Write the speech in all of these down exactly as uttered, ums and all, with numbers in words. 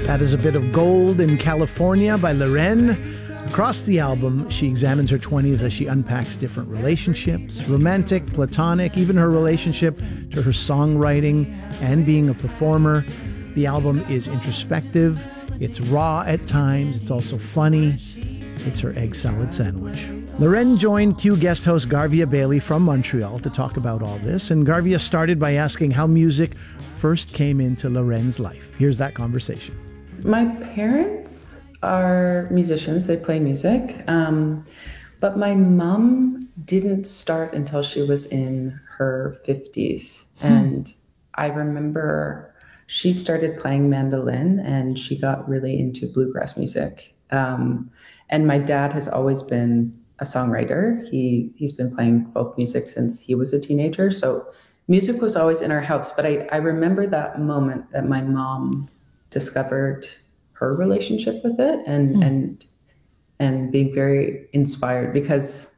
That is a bit of Gold in California by Loren. Across the album, she examines her twenties as she unpacks different relationships, romantic, platonic, even her relationship to her songwriting and being a performer. The album is introspective, it's raw at times, it's also funny. It's her egg salad sandwich. Loren joined Q guest host Garvia Bailey from Montreal to talk about all this, and Garvia started by asking how music first came into Loren's life. Here's that conversation. My parents are musicians. They play music. Um, but my mom didn't start until she was in her fifties. Hmm. And I remember she started playing mandolin and she got really into bluegrass music. Um, and my dad has always been a songwriter. He, he's been playing folk music since he was a teenager. So music was always in our house. But I, I remember that moment that my mom discovered her relationship with it and mm. and and being very inspired, because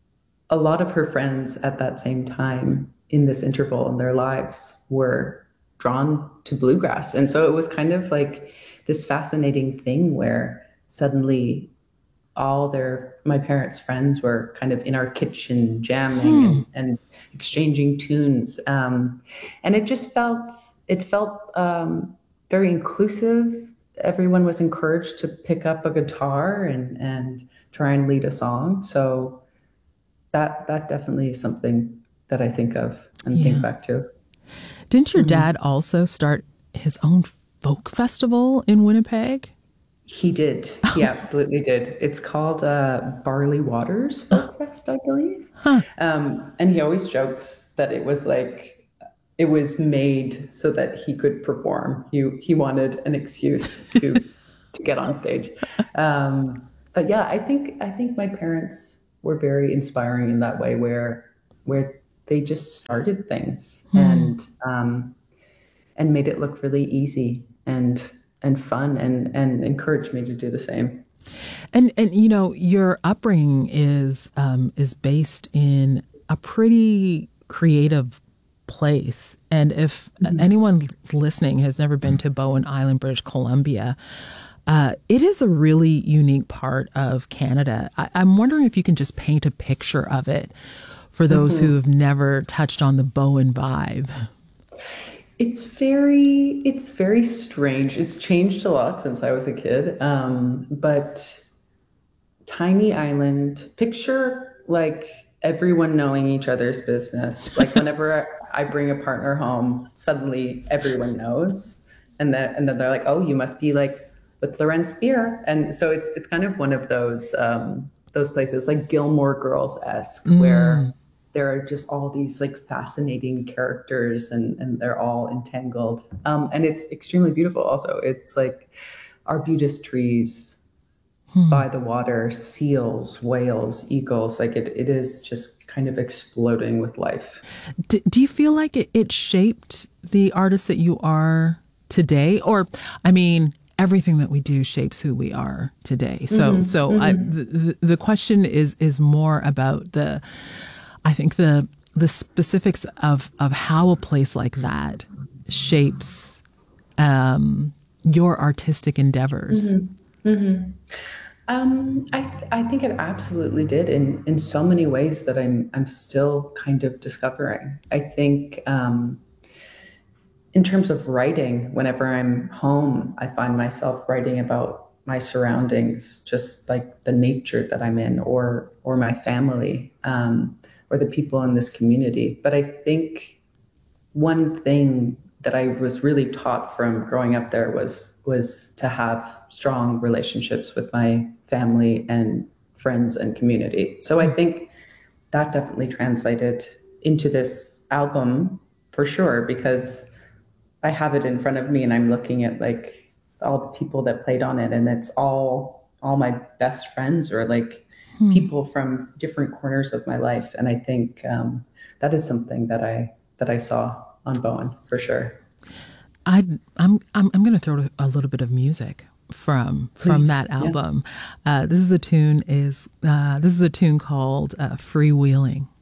a lot of her friends at that same time in this interval in their lives were drawn to bluegrass. And so it was kind of like this fascinating thing where suddenly all their my parents' friends were kind of in our kitchen jamming hmm. and, and exchanging tunes. Um, and it just felt it felt um, very inclusive. Everyone was encouraged to pick up a guitar and, and try and lead a song. So that that definitely is something that I think of and yeah. think back to. Didn't your mm-hmm. dad also start his own folk festival in Winnipeg? He did. He absolutely did. It's called uh, Barley Waters Folk Fest, I believe. Huh. Um, and he always jokes that it was like, it was made so that he could perform. He he wanted an excuse to to get on stage. Um, but yeah, I think I think my parents were very inspiring in that way, where where they just started things hmm. and um, and made it look really easy and and fun and and encouraged me to do the same. And and you know, your upbringing is um, is based in a pretty creative place. And if mm-hmm. anyone listening has never been to Bowen Island, British Columbia, uh, it is a really unique part of Canada. I- I'm wondering if you can just paint a picture of it for those mm-hmm. who have never touched on the Bowen vibe. It's very, it's very strange. It's changed a lot since I was a kid. Um, but tiny island, picture like everyone knowing each other's business. Like whenever I bring a partner home, suddenly everyone knows. And that, and then they're like, oh, you must be like with Loren Spear. And so it's, it's kind of one of those, um, those places like Gilmore Girls-esque mm. where there are just all these like fascinating characters and, and they're all entangled. Um, and it's extremely beautiful also. It's like arbutus trees hmm. by the water, seals, whales, eagles. Like it, it is just kind of exploding with life. Do, do you feel like it, it shaped the artist that you are today? Or, I mean, everything that we do shapes who we are today. So, mm-hmm. so mm-hmm. I, the, the question is, is more about the, I think the, the specifics of, of how a place like that shapes, um, your artistic endeavors. Mm-hmm. Mm-hmm. Um, I th- I think it absolutely did in, in so many ways that I'm I'm still kind of discovering. I think um, in terms of writing, whenever I'm home, I find myself writing about my surroundings, just like the nature that I'm in, or or my family, um, or the people in this community. But I think one thing that I was really taught from growing up there was was to have strong relationships with my family and friends and community. So I think that definitely translated into this album for sure, because I have it in front of me and I'm looking at like all the people that played on it, and it's all all my best friends or like hmm. people from different corners of my life. And I think um, that is something that I that I saw on Bowen for sure. I, I'm I'm I'm going to throw a little bit of music from Please. from that album. Yeah. Uh, this is a tune is uh, this is a tune called uh, "Freewheeling."